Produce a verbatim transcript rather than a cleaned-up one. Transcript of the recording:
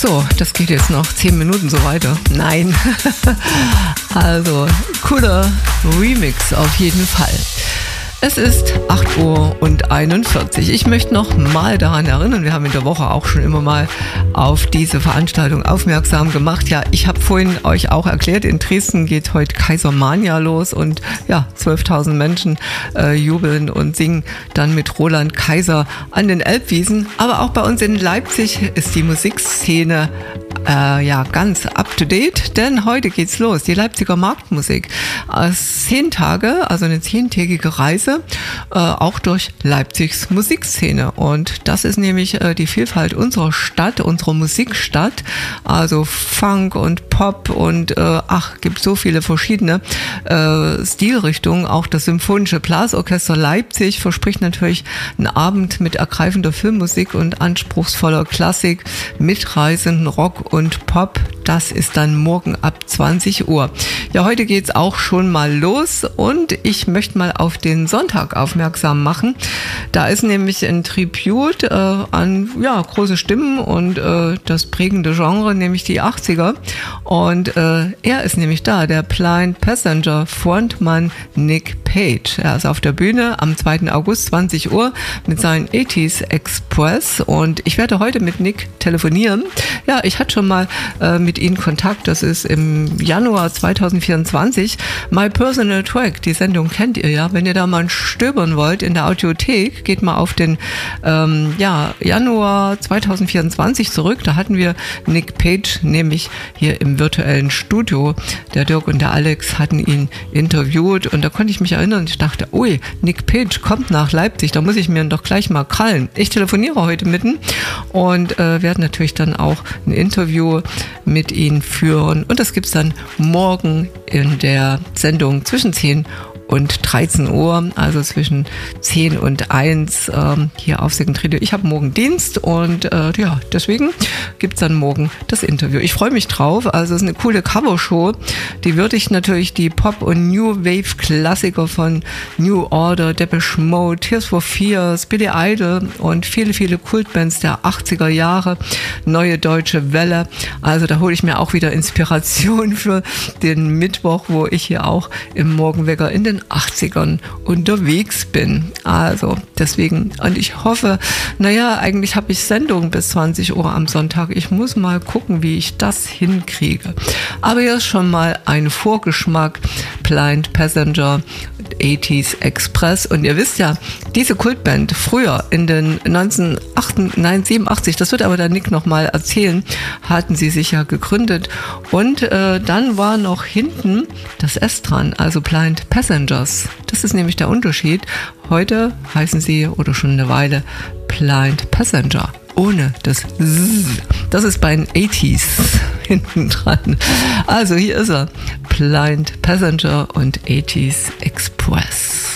So, das geht jetzt noch zehn Minuten so weiter. Nein. Also, cooler Remix auf jeden Fall. Es ist acht Uhr einundvierzig. Ich möchte noch mal daran erinnern, wir haben in der Woche auch schon immer mal auf diese Veranstaltung aufmerksam gemacht. Ja, ich habe vorhin euch auch erklärt, in Dresden geht heute Kaisermania los und ja, zwölftausend Menschen äh, jubeln und singen dann mit Roland Kaiser an den Elbwiesen. Aber auch bei uns in Leipzig ist die Musikszene Äh, ja, ganz up to date, denn heute geht's los. Die Leipziger Marktmusik. Äh, zehn Tage, also eine zehntägige Reise, äh, auch durch Leipzigs Musikszene. Und das ist nämlich äh, die Vielfalt unserer Stadt, unserer Musikstadt. Also Funk und Pop und äh, ach, gibt so viele verschiedene äh, Stilrichtungen. Auch das Symphonische Blasorchester Leipzig verspricht natürlich einen Abend mit ergreifender Filmmusik und anspruchsvoller Klassik, mitreißenden Rock und Pop. Das ist dann morgen ab zwanzig Uhr. Ja, heute geht's auch schon mal los und ich möchte mal auf den Sonntag aufmerksam machen. Da ist nämlich ein Tribute äh, an ja, große Stimmen und äh, das prägende Genre, nämlich die achtziger. Und äh, er ist nämlich da, der Blind Passenger Frontmann Nick Page. Er ist auf der Bühne am zweiten August zwanzig Uhr mit seinem achtziger Express und ich werde heute mit Nick telefonieren. Ja, ich hatte schon mal äh, mit ihm Kontakt. Das ist im Januar zwanzig vierundzwanzig. My Personal Track, die Sendung kennt ihr ja. Wenn ihr da mal stöbern wollt in der Audiothek, geht mal auf den ähm, ja, Januar zwanzig vierundzwanzig zurück. Da hatten wir Nick Page nämlich hier im virtuellen Studio. Der Dirk und der Alex hatten ihn interviewt und da konnte ich mich erinnern. Ich dachte, ui, Nick Page kommt nach Leipzig, da muss ich mir doch gleich mal krallen. Ich telefoniere heute mit ihm und äh, werde natürlich dann auch ein Interview mit ihm führen. Und das gibt's dann morgen in der Sendung zwischen zehn und dreizehn Uhr, also zwischen zehn und eins ähm, hier auf Second Radio. Ich habe morgen Dienst und äh, ja, deswegen gibt's dann morgen das Interview. Ich freue mich drauf, also es ist eine coole Covershow, die würdigt natürlich die Pop- und New Wave-Klassiker von New Order, Depeche Mode, Tears for Fears, Billy Idol und viele, viele Kultbands der achtziger Jahre, Neue Deutsche Welle. Also da hole ich mir auch wieder Inspiration für den Mittwoch, wo ich hier auch im Morgenwecker in den achtzigern unterwegs bin. Also deswegen, und ich hoffe, naja, eigentlich habe ich Sendung bis zwanzig Uhr am Sonntag. Ich muss mal gucken, wie ich das hinkriege. Aber hier ist schon mal ein Vorgeschmack. Blind Passenger, achtziger Express. Und ihr wisst ja, diese Kultband früher in den neunzehnhundertsiebenundachtzig, das wird aber der Nick nochmal erzählen, hatten sie sich ja gegründet. Und äh, dann war noch hinten das S dran, also Blind Passengers. Das ist nämlich der Unterschied. Heute heißen sie, oder schon eine Weile, Blind Passenger. Ohne das Z. Das ist bei den achtziger hinten dran. Also hier ist er. Blind Passenger und achtziger Express.